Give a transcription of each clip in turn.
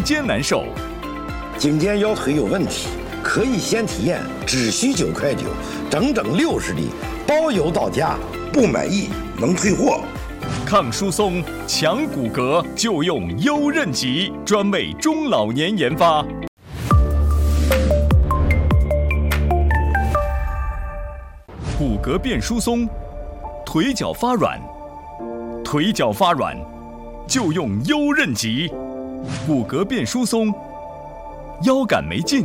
颈肩难受。 颈肩腰腿有问题，可以先体验，只需9.9块，整整60粒，包邮到家，不满意能退货。 抗疏松、强骨骼就用优韧极，专为中老年研发。骨骼变疏松，腿脚发软，就用优韧极。骨骼变疏松，腰杆没劲，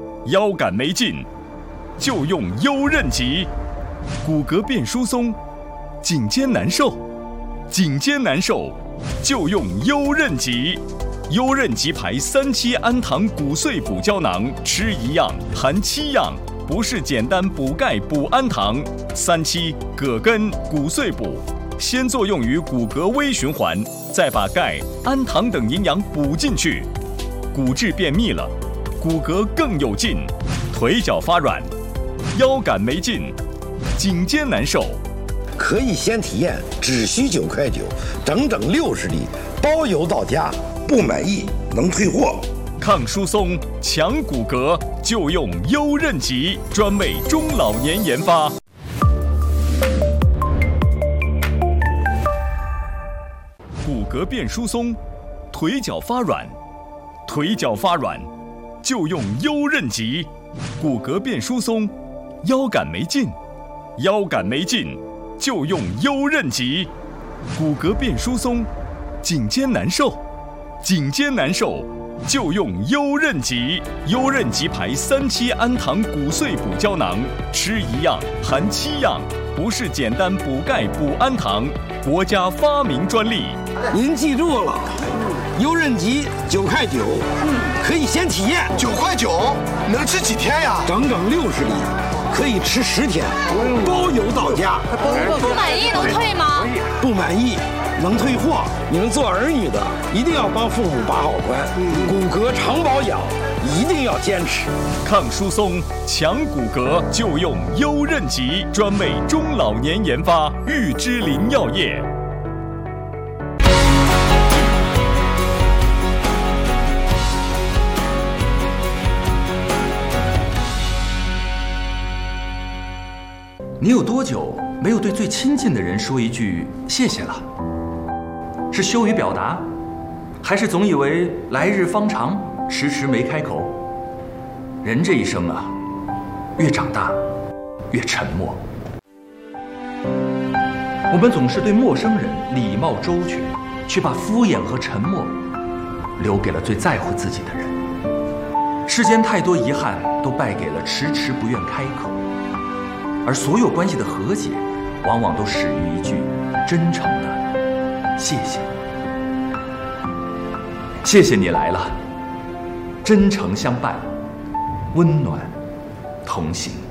就用优韧极。骨骼变疏松，颈肩难受，就用优韧极。优韧极牌3期氨糖骨碎补胶囊，吃1样含7样，不是简单补钙补氨糖。3期葛根骨碎补，先作用于骨骼微循环，再把钙、氨糖等营养补进去，骨质变密了，骨骼更有劲，腿脚发软，腰杆没劲，颈肩难受。 可以先体验，只需9.9块，整整60粒，包邮到家，不满意能退货。 抗疏松、强骨骼就用优韧极，专为中老年研发。骨骼变疏松，腿脚发软，就用优韧极。骨骼变疏松，腰杆没劲，就用优韧极。骨骼变疏松，颈肩难受，就用优韧极。优韧极牌3期氨糖骨碎补胶囊，吃1样含7样，不是简单补钙补氨糖，国家发明专利。 您记住了，优韧极9.9块，可以先体验。 9.9块，能吃几天呀？ 整整60粒，可以吃10天，包邮到家。 不满意能退吗？ 不满意能退货。你们做儿女的一定要帮父母把好关，骨骼常保养一定要坚持。 抗疏松、强骨骼就用优韧极，专为中老年研发。玉芝林药业。 你有多久没有对最亲近的人说一句谢谢了？是羞于表达，还是总以为来日方长，迟迟没开口？人这一生啊，越长大越沉默。我们总是对陌生人礼貌周全，却把敷衍和沉默留给了最在乎自己的人。世间太多遗憾都败给了迟迟不愿开口，而所有关系的和解，往往都始于一句真诚的谢谢。谢谢你来了，真诚相伴，温暖同行。